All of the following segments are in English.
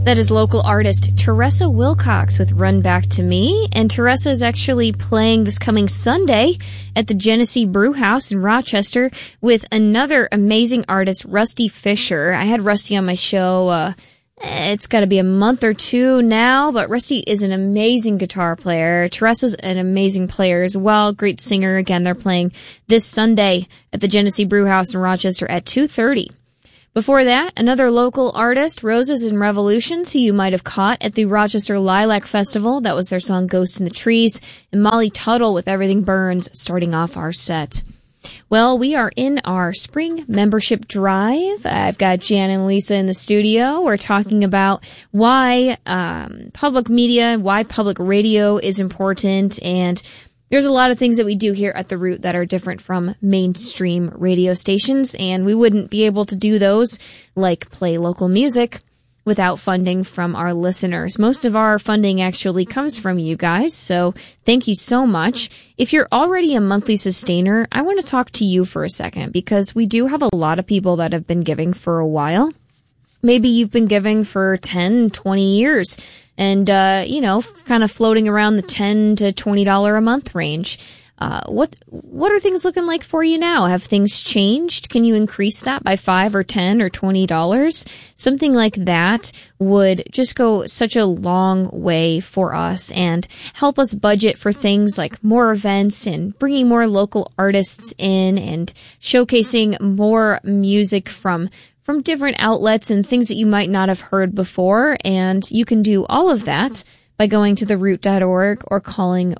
That is local artist Teresa Wilcox with Run Back to Me. And Teresa is actually playing this coming Sunday at the Genesee Brew House in Rochester with another amazing artist, Rusty Fisher. I had Rusty on my show, it's got to be a month or two now, but Rusty is an amazing guitar player. Teresa's an amazing player as well. Great singer. Again, they're playing this Sunday at the Genesee Brew House in Rochester at 2:30. Before that, another local artist, Roses and Revolutions, who you might have caught at the Rochester Lilac Festival. That was their song Ghost in the Trees. And Molly Tuttle with Everything Burns starting off our set. Well, we are in our spring membership drive. I've got Jan and Lisa in the studio. We're talking about why public media, why public radio is important, and there's a lot of things that we do here at The Root that are different from mainstream radio stations, and we wouldn't be able to do those, like play local music, without funding from our listeners. Most of our funding actually comes from you guys, so thank you so much. If you're already a monthly sustainer, I want to talk to you for a second, because we do have a lot of people that have been giving for a while. Maybe you've been giving for 10, 20 years. And, kind of floating around the $10 to $20 a month range. What are things looking like for you now? Have things changed? Can you increase that by $5 or $10 or $20? Something like that would just go such a long way for us and help us budget for things like more events and bringing more local artists in and showcasing more music from different outlets and things that you might not have heard before. And you can do all of that by going to theroot.org or calling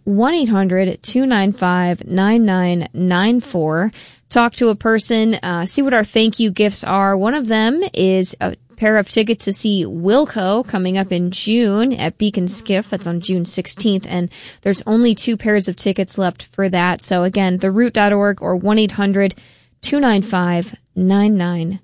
1-800-295-9994. Talk to a person, see what our thank you gifts are. One of them is a pair of tickets to see Wilco coming up in June at Beacon Skiff. That's on June 16th. And there's only 2 pairs of tickets left for that. So again, theroot.org or 1-800-295-9994.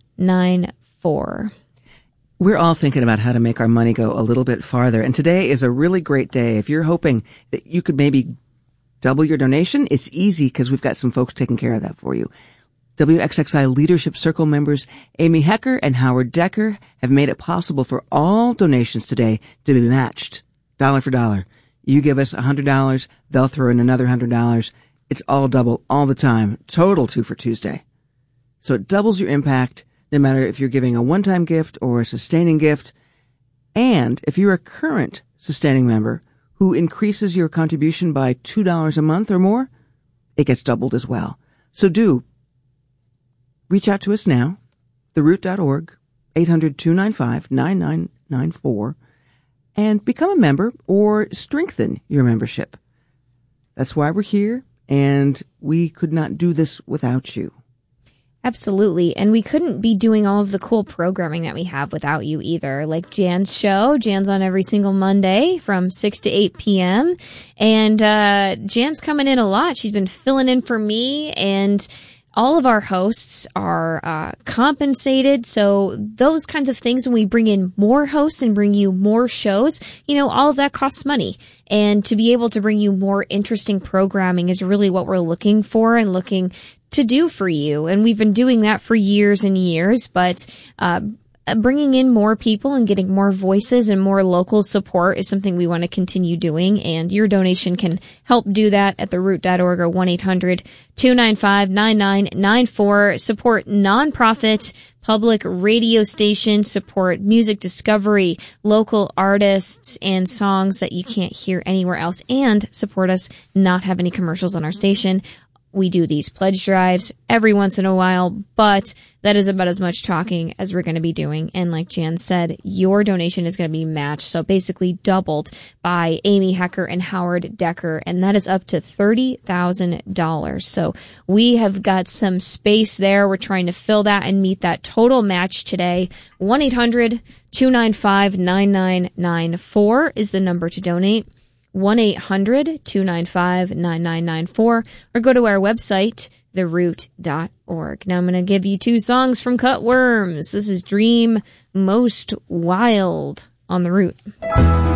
We're all thinking about how to make our money go a little bit farther, and today is a really great day. If you're hoping that you could maybe double your donation, it's easy because we've got some folks taking care of that for you. WXXI Leadership Circle members Amy Hecker and Howard Decker have made it possible for all donations today to be matched, dollar for dollar. You give us $100, they'll throw in another $100. It's all double all the time, total 2 for Tuesday. So it doubles your impact, no matter if you're giving a one-time gift or a sustaining gift. And if you're a current sustaining member who increases your contribution by $2 a month or more, it gets doubled as well. So do reach out to us now, theroot.org, 800-295-9994, and become a member or strengthen your membership. That's why we're here, and we could not do this without you. Absolutely. And we couldn't be doing all of the cool programming that we have without you either. Like Jan's show. Jan's on every single Monday from 6 to 8 p.m. And Jan's coming in a lot. She's been filling in for me, and all of our hosts are compensated. So those kinds of things, when we bring in more hosts and bring you more shows, all of that costs money. And to be able to bring you more interesting programming is really what we're looking for and looking to do for you. And we've been doing that for years and years, but bringing in more people and getting more voices and more local support is something we want to continue doing. And your donation can help do that at theroot.org or 1-800-295-9994. Support nonprofit public radio stations, support music discovery, local artists, and songs that you can't hear anywhere else, and support us not have any commercials on our station. We do these pledge drives every once in a while, but that is about as much talking as we're going to be doing. And like Jan said, your donation is going to be matched, so basically doubled by Amy Hecker and Howard Decker, and that is up to $30,000. So we have got some space there. We're trying to fill that and meet that total match today. 1-800-295-9994 is the number to donate. 1-800-295-9994, or go to our website, theroot.org. Now I'm going to give you 2 songs from Cutworms. This is Dream Most Wild on The Root.